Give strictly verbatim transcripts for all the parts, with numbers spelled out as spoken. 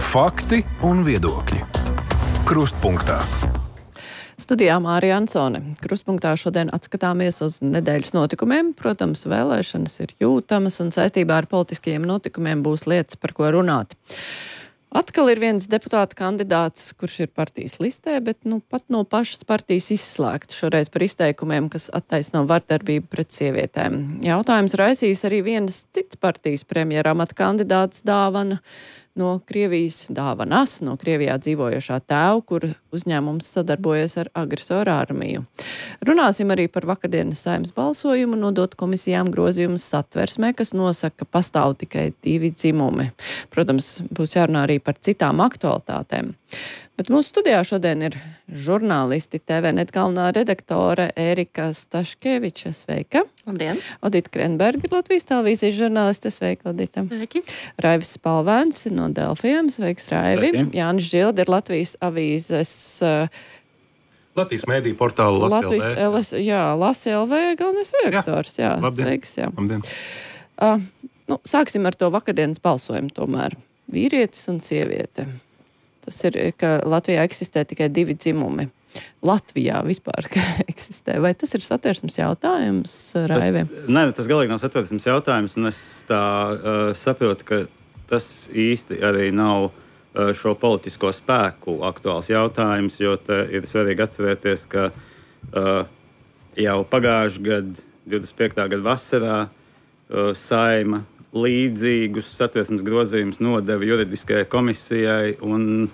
Fakti un viedokļi. Krustpunktā. Studijā Mārija Ansone. Krustpunktā šodien atskatāmies uz nedēļas notikumiem. Protams, vēlēšanas ir jūtamas un saistībā ar politiskajiem notikumiem būs lietas, par ko runāt. Atkal ir viens deputāta kandidāts, kurš ir partijas listē, bet nu, pat no pašas partijas izslēgts šoreiz par izteikumiem, kas attaisno vardarbību pret sievietēm. Jautājums raisīs arī vienas cits partijas premjera amata kandidāts dāvana no Krievijas dāvanas, no Krievijā dzīvojošā tēva, kur uzņēmums sadarbojas ar agresoru armiju. Runāsim arī par vakardienas Saeimas balsojumu nodot komisijām grozījumus satversmē, kas nosaka, ka pastāv tikai divi dzimumi. Protams, būs jārunā arī par citām aktualitātēm. Bet mūsu studijā šodien ir žurnālisti T V net galvenā redaktore Ērika Staškeviča. Sveika! Labdien! Odita Krenberga, Latvijas televīzijas žurnāliste. Sveika, Odita! Sveiki! Raivis Spalvēns no Delfiem. Sveiks, Raivi! Sveiki. Jānis Žilde ir Latvijas avīzes... Uh, Latvijas mēdīju portāla Lasi Latvijas L V. L S, jā, Lasi L V galvenais redaktors. Jā, jā sveiks, jā. Labdien! Uh, nu, sāksim ar to vakardienas balsojumu tomēr. Vīrietis un sieviete. Tas ir, ka Latvijā eksistē tikai divi dzimumi. Latvijā vispār eksistē. Vai tas ir satversmes jautājums, Raivi? Tas, nē, tas galīgi nav satversmes jautājums, un es tā uh, saprotu, ka tas īsti arī nav uh, šo politisko spēku aktuāls jautājums, jo te ir svarīgi atcerēties, ka uh, jau pagājušā gada, divdesmit piektā gada vasarā uh, Saeima līdzīgus satversmes grozījumus nodeva juridiskajai komisijai, un,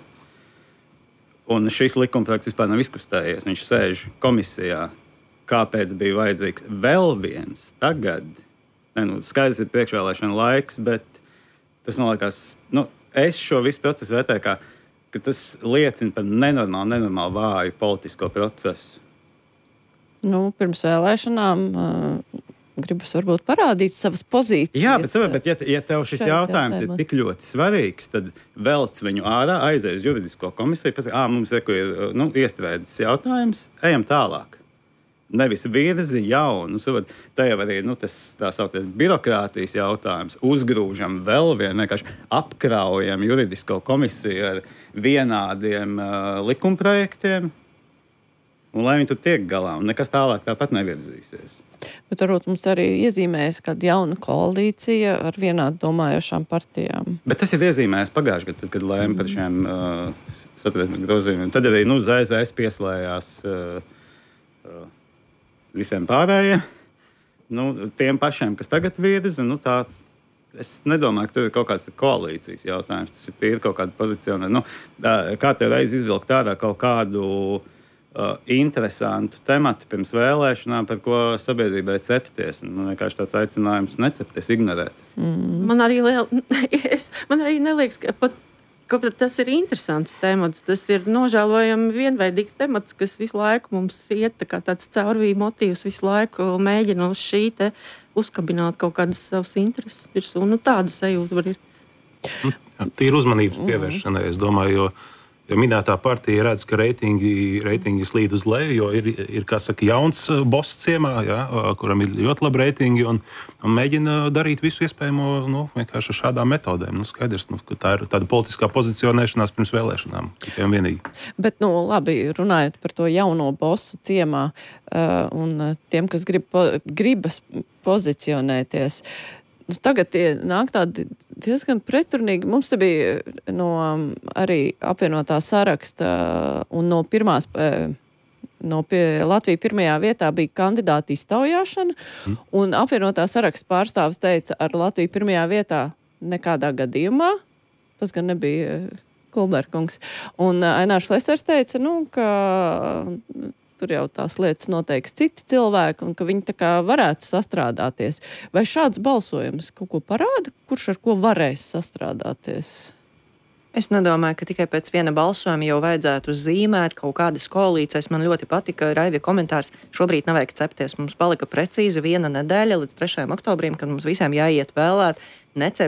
un šis likumprojekts vispār nav izkustējies. Viņš sēž komisijā. Kāpēc bija vajadzīgs vēl viens tagad? Ne, nu, skaidrs ir priekšvēlēšana laiks, bet tas man liekas, nu, es šo visu procesu vērtēju kā, ka tas liecina par nenormālu, nenormālu vāju politisko procesu. Nu, pirms vēlēšanām... Uh... Gribas varbūt parādīt savas pozīcijas. Jā, bet, bet ja, ja tev šis jautājums jautājumā. ir tik ļoti svarīgs, tad velc viņu ārā, aizies uz juridisko komisiju, pasaka, ā, mums ir, nu, iestrēdzis jautājums, ejam tālāk. Nevis virzi jaunu. Tā jau arī nu, tas tā sauktais birokrātijas jautājums. Uzgrūžam vēl vienu, vienkārši apkraujam juridisko komisiju ar vienādiem uh, likumprojektiem. Un lai viņi tur tiek galā, un nekas tālāk tāpat nevirzīsies. Bet varbūt mums arī iezīmējas kāda jauna koalīcija ar vienādi domājošām partijām. Bet tas ir iezīmējis pagājušajā gadā, kad lēma par šiem uh, satversmes grozījumiem. Tad arī nu, Z Z S pieslējās uh, uh, visiem pārējiem. Nu, tiem pašiem, kas tagad virza, nu tā... Es nedomāju, ka tur ir kaut kāds koalīcijas jautājums. Tas ir tīri kaut kāda pozīcija. Nu, kā tev reiz izvilkt tādā kaut kādu... Uh, interesantu tematu pirms vēlēšanām, par ko sabiedrībai cepties. Man vienkārši tāds aicinājums necepties, ignorēt. Mm. Man arī, liel... Man arī neliekas, ka, pat, ka pat tas ir interesants temats. Tas ir nožēlojami vienveidīgs temats, kas visu laiku mums iet tā kā tāds caurvīja motīvs, visu laiku mēģina uz šī te uzkabināt kaut kādas savas intereses virsū. Nu, tāda sajūta var ir. Tīri uzmanības pievēršanai, es domāju, jo Jo minētā partija redz, ka reitingi, reitingi slīd uz leju, jo ir, ir kā saka, jauns boss ciemā, ja, kuram ir ļoti labi reitingi, un, un mēģina darīt visu iespējamo nu, vienkārši ar šādām metodēm. Nu, skaidrs, nu, ka tā ir tāda politiskā pozicionēšanās pirms vēlēšanām. Tikai un vienīgi. Bet, nu, labi, runājot par to jauno bossu ciemā uh, un tiem, kas grib, po, gribas pozicionēties, nu, tagad tie nāk tādi diezgan pretrunīgi. Mums te bija no arī apvienotā saraksta un no pirmās, no pie, Latvija pirmajā vietā bija kandidāta iztaujāšana, mm. un apvienotā saraksta pārstāvis teica, ar Latviju pirmajā vietā nekādā gadījumā. Tas gan nebija Kulberkungs. Un Ainārs Lesers teica, nu, ka tur jau tās lietas noteiks citi cilvēki un ka viņi tā kā varētu sastrādāties. Vai šāds balsojums kaut ko parāda, kurš ar ko varēs sastrādāties? Es nedomāju, ka tikai pēc viena balsojuma jau vajadzētu zīmēt kaut kādas koalīcijas. Man ļoti patika Raivija komentārs. Šobrīd nevajag cepties. Mums palika precīzi viena nedēļa līdz trešajam oktobrim, kad mums visiem jāiet vēlēt. Necep